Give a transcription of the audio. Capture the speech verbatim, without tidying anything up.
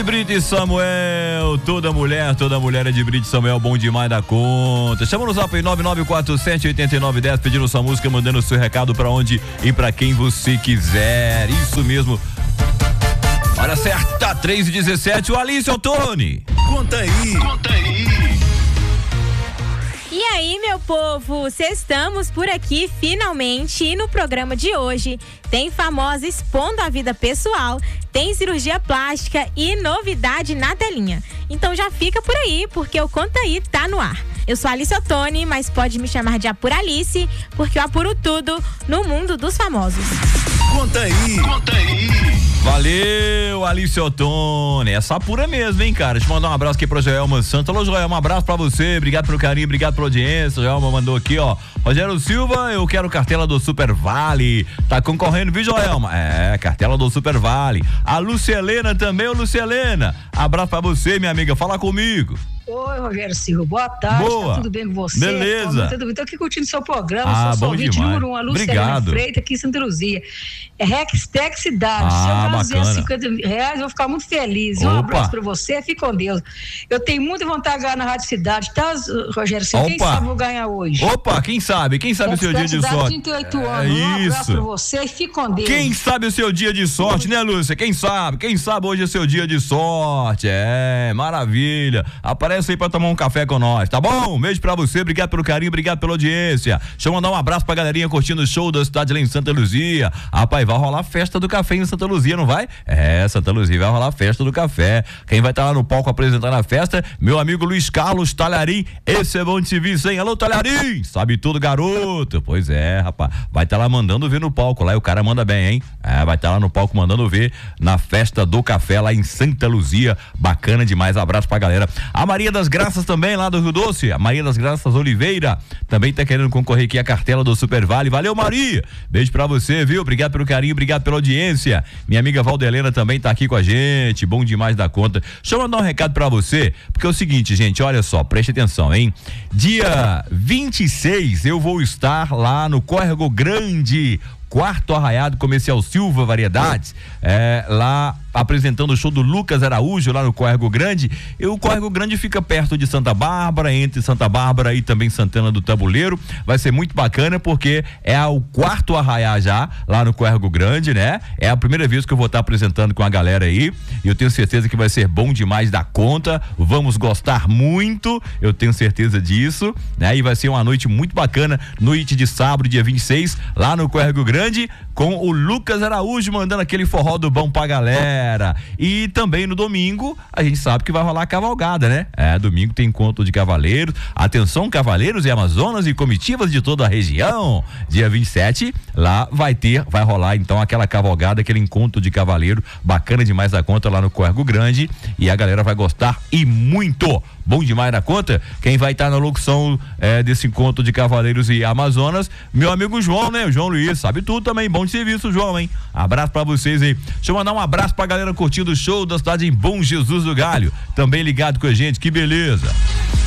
Brito e Samuel, toda mulher, toda mulher é de Brito e Samuel, bom demais da conta. Chama no zap nove nove quatro sete oito nove um zero, pedindo sua música, mandando o seu recado pra onde e pra quem você quiser. Isso mesmo. Hora certa, três e dezessete, o Alice Ottoni. Conta aí. Conta aí. E aí, meu povo, estamos por aqui finalmente e no programa de hoje tem famosa expondo a vida pessoal, tem cirurgia plástica e novidade na telinha. Então já fica por aí, porque o Conta Aí tá no ar. Eu sou a Alice Ottoni, mas pode me chamar de Apuralice, porque eu apuro tudo no mundo dos famosos. Conta aí. Conta aí. Valeu, Alice Ottoni. Essa apura mesmo, hein, cara? Deixa eu mandar um abraço aqui pro Joelma Santos. Alô, Joelma, um abraço pra você. Obrigado pelo carinho, obrigado pela audiência. O Joelma mandou aqui, ó. Rogério Silva, eu quero cartela do Super Vale. Tá concorrendo, viu, Joelma? É, cartela do Super Vale. A Lucielena também, ô Lucielena. Abraço pra você, minha amiga. Fala comigo. Oi, Rogério Silva, boa tarde, boa. Tá tudo bem com você? Beleza. Tudo bem, tô aqui curtindo seu programa, ah, sou bom ouvinte demais. número um, a Luciana Freitas, aqui em Santa Luzia. É Rextec Cidade, ah, se eu duzentos e cinquenta reais, eu vou ficar muito feliz. Opa. Um abraço pra você, fique com Deus. Eu tenho muita vontade de ganhar na Rádio Cidade, tá, Rogério Silva? Quem sabe eu vou ganhar hoje? Opa, quem sabe? Quem sabe Rextec o seu dia de Cidade, sorte? trinta e oito é anos, um abraço isso. pra você e fique com Deus. Quem sabe o seu dia de sorte, né, Lúcia? Quem sabe? Quem sabe hoje é seu dia de sorte? É, maravilha. Aparece aí pra tomar um café com nós, tá bom? Um beijo pra você, obrigado pelo carinho, obrigado pela audiência. Deixa eu mandar um abraço pra galerinha curtindo o show da cidade lá em Santa Luzia. Rapaz, vai rolar festa do café em Santa Luzia, não vai? É, Santa Luzia vai rolar festa do café. Quem vai estar tá lá no palco apresentando a festa? Meu amigo Luiz Carlos Talharim. Esse é bom de se vir, hein? Alô, Talharim! Sabe tudo, garoto? Pois é, rapaz. Vai estar tá lá mandando ver no palco lá e o cara manda bem, hein? É, vai estar tá lá no palco mandando ver na festa do café lá em Santa Luzia. Bacana demais. Abraço pra galera. A Maria das Graças também, lá do Rio Doce. A Maria das Graças Oliveira também tá querendo concorrer aqui a cartela do Super Vale. Valeu, Maria! Beijo pra você, viu? Obrigado pelo carinho, obrigado pela audiência. Minha amiga Valdelena também tá aqui com a gente. Bom demais da conta. Deixa eu mandar um recado pra você, porque é o seguinte, gente, olha só, preste atenção, hein? Dia vinte e seis eu vou estar lá no Córrego Grande, quarto arraiado Comercial Silva Variedades, é, lá apresentando o show do Lucas Araújo lá no Córrego Grande. E o Córrego Grande fica perto de Santa Bárbara, entre Santa Bárbara e também Santana do Tabuleiro. Vai ser muito bacana porque é o quarto arraiá já lá no Córrego Grande, né? É a primeira vez que eu vou estar apresentando com a galera aí e eu tenho certeza que vai ser bom demais da conta. Vamos gostar muito, eu tenho certeza disso, né? E vai ser uma noite muito bacana, noite de sábado, dia vinte e seis, lá no Córrego Grande, com o Lucas Araújo mandando aquele forró do bom pra galera. E também no domingo a gente sabe que vai rolar a cavalgada, né? É, domingo tem encontro de cavaleiros. Atenção, cavaleiros e amazonas e comitivas de toda a região. Dia vinte e sete, lá vai ter, vai rolar então aquela cavalgada, aquele encontro de cavaleiro bacana demais da conta lá no Córrego Grande e a galera vai gostar e muito. Bom demais da conta. Quem vai estar tá na locução é, desse encontro de cavaleiros e amazonas, meu amigo João, né? O João Luiz, sabe tudo também. Bom de serviço, João, hein? Abraço pra vocês aí. Deixa eu mandar um abraço pra galera curtindo o show da cidade em Bom Jesus do Galho. Também ligado com a gente, que beleza.